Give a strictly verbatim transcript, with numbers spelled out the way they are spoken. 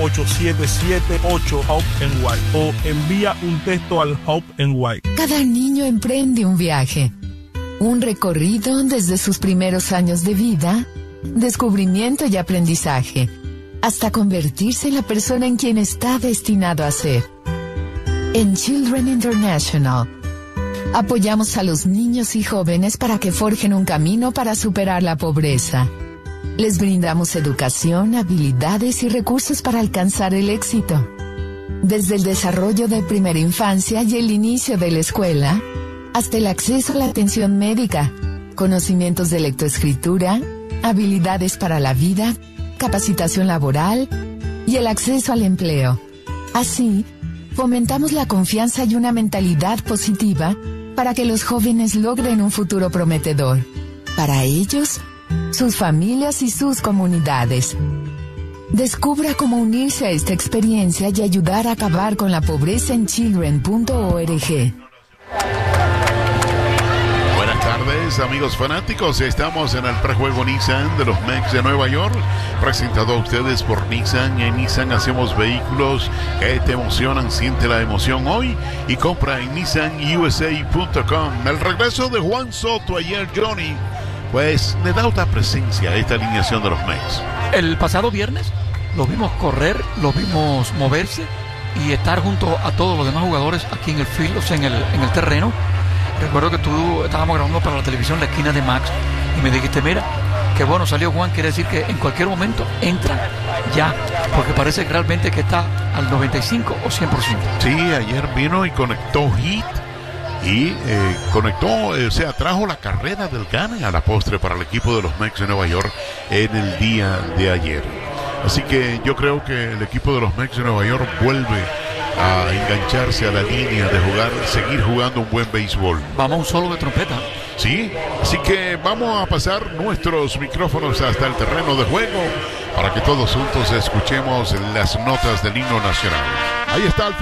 ocho siete siete ocho Hope N Y o envía un texto al Hope N Y. Cada niño emprende un viaje, un recorrido desde sus primeros años de vida, descubrimiento y aprendizaje, hasta convertirse en la persona en quien está destinado a ser. En Children International, apoyamos a los niños y jóvenes para que forjen un camino para superar la pobreza. Les brindamos educación, habilidades y recursos para alcanzar el éxito. Desde el desarrollo de primera infancia y el inicio de la escuela, hasta el acceso a la atención médica, conocimientos de lectoescritura, habilidades para la vida, capacitación laboral y el acceso al empleo. Así, fomentamos la confianza y una mentalidad positiva para que los jóvenes logren un futuro prometedor. Para ellos, sus familias y sus comunidades. Descubra cómo unirse a esta experiencia y ayudar a acabar con la pobreza en children punto org. Buenas tardes, amigos fanáticos. Estamos en el prejuego Nissan de los Mex de Nueva York, presentado a ustedes por Nissan. En Nissan hacemos vehículos que te emocionan. Siente la emoción hoy y compra en nissan u s a punto com. El regreso de Juan Soto ayer, Johnny, pues le da otra presencia a esta alineación de los Mex. El pasado viernes lo vimos correr, lo vimos moverse y estar junto a todos los demás jugadores aquí en el field, o sea, en el, en el terreno. Recuerdo que tú estábamos grabando para la televisión La Esquina de Max y me dijiste, mira, qué bueno salió Juan, quiere decir que en cualquier momento entra ya, porque parece que realmente que está al noventa y cinco o cien por ciento. Sí, ayer vino y conectó hit y eh, conectó, eh, o sea, trajo la carrera del gane a la postre para el equipo de los Mex de Nueva York en el día de ayer. Así que yo creo que el equipo de los Mex de Nueva York vuelve a engancharse a la línea de jugar, seguir jugando un buen béisbol. Vamos a un solo de trompeta. Sí, así que vamos a pasar nuestros micrófonos hasta el terreno de juego para que todos juntos escuchemos las notas del himno nacional. Ahí está el